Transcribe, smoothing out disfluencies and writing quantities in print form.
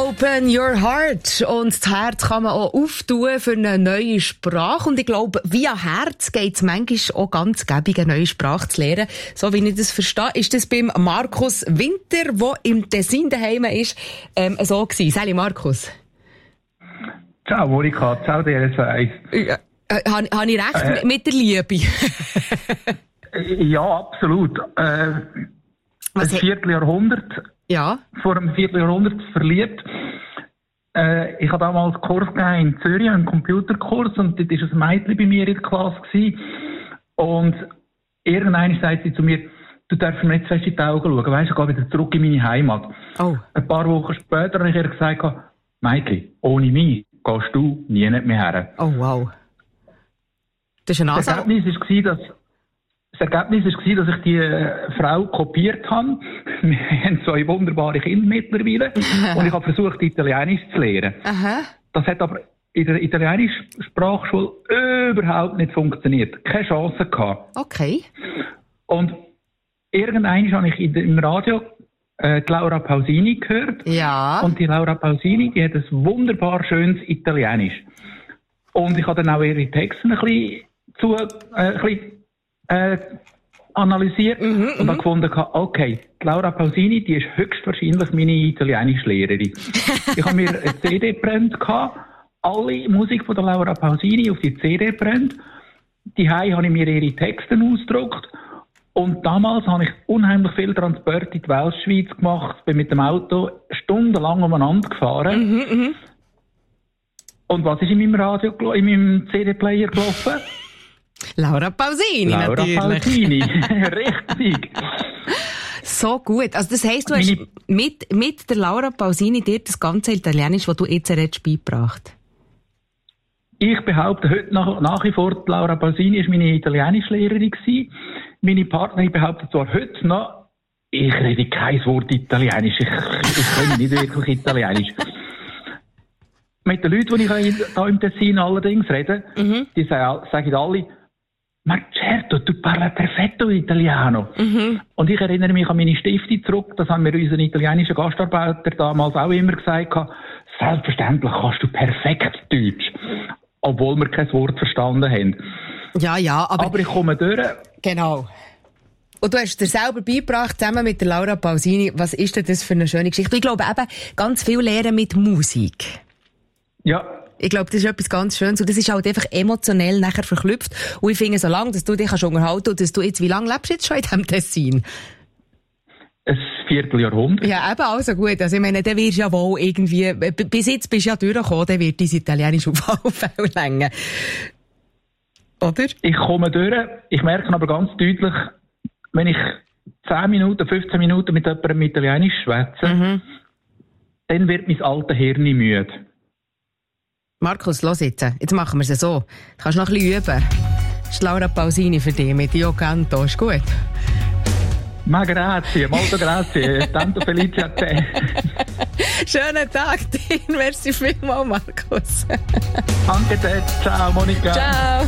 Open your heart. Und das Herz kann man auch auftun für eine neue Sprache. Und ich glaube, via Herz geht es manchmal auch ganz gäbig, eine neue Sprache zu lernen. So wie ich das verstehe, ist das beim Markus Winter, der im Tessin daheim ist, so gewesen. Salut Markus. Ciao Monika, ciao DRS1. Habe ich recht mit der Liebe? Ja, absolut. Ein Vierteljahrhundert. Ja. Vor einem Vierteljahrhundert verliebt. Ich habe damals einen Kurs gegeben in Zürich, einen Computerkurs, und dort war ein Mädchen bei mir in der Klasse gewesen. Und irgendwann sagt sie zu mir, du darfst mir nicht fest in die Augen schauen, weisst du, ich gehe wieder zurück in meine Heimat. Oh. Ein paar Wochen später habe ich ihr gesagt, Mädchen, ohne mich gehst du nie mehr her. Oh wow. Das ist eine Ansage. Das Ergebnis war, dass ich die Frau kopiert habe. Wir haben 2 wunderbare Kinder mittlerweile. Und ich habe versucht, Italienisch zu lernen. Aha. Das hat aber in der italienischen Sprachschule überhaupt nicht funktioniert. Keine Chance gehabt. Okay. Und irgendwann habe ich im Radio die Laura Pausini gehört. Ja. Und die Laura Pausini, die hat ein wunderbar schönes Italienisch. Und ich habe dann auch ihre Texte ein bisschen analysiert und habe gefunden, okay, die Laura Pausini, die ist höchstwahrscheinlich meine Italienischlehrerin. Ich habe mir eine CD gebrannt, alle Musik von der Laura Pausini auf die CD gebrannt. Daheim habe ich mir ihre Texte ausgedruckt. Und damals habe ich unheimlich viel Transport in die Weltschweiz gemacht, bin mit dem Auto stundenlang umeinander gefahren. Und was ist in meinem CD-Player gelaufen? Laura Pausini, natürlich. Laura Pausini, richtig. So gut. Also das heisst, du hast mit der Laura Pausini dir das ganze Italienisch, das du jetzt redest, beigebracht? Ich behaupte heute nach wie vor, die Laura Pausini war meine Italienischlehrerin gewesen. Meine Partnerin behauptet zwar heute noch, ich rede kein Wort Italienisch, ich kann nicht wirklich Italienisch. Mit den Leuten, die ich hier im Tessin allerdings rede, die sagen alle, ma certo, tu parla perfetto Italiano. Und ich erinnere mich an meine Stiftung zurück, das haben wir unseren italienischen Gastarbeiter damals auch immer gesagt, selbstverständlich kannst du perfekt Deutsch, obwohl wir kein Wort verstanden haben. Ja, aber ich komme durch. Genau. Und du hast dir selber beigebracht, zusammen mit der Laura Pausini, was ist denn das für eine schöne Geschichte? Ich glaube eben, ganz viel lernen mit Musik. Ja. Ich glaube, das ist etwas ganz Schönes. Und das ist halt einfach emotionell nachher verknüpft. Und ich finde, so lange, dass du dich unterhalten kannst, dass du jetzt, wie lange lebst du jetzt schon in diesem Tessin? Ein Vierteljahrhundert. Ja, eben, also gut. Also ich meine, dann wirst du ja wohl irgendwie, bis jetzt bist du ja durchgekommen, dann wird dein Italienisch auf alle Fälle länger. Oder? Ich komme durch. Ich merke aber ganz deutlich, wenn ich 10 Minuten, 15 Minuten mit jemandem Italienisch schwätze, dann wird mein alter Hirn müde. Markus, los jetzt. Jetzt machen wir es so. Du kannst noch ein bisschen üben. Das ist Laura Pausini für dich mit Io Canto. Ist gut? Ma grazie, molto grazie. Tanto felice a te. Schönen Tag dir. Merci vielmals, Markus. Danke dir. Ciao, Monika. Ciao.